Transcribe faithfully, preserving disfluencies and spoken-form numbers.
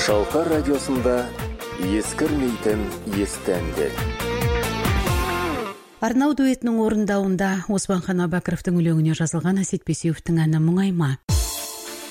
Шалқар радиосында ескірмейтін есті әндер. Арнау дуэтінің орындауында Оспанхан Абакіровтың өлеңіне жазылған Әсет Бесеуовтың әні «Мұңайма».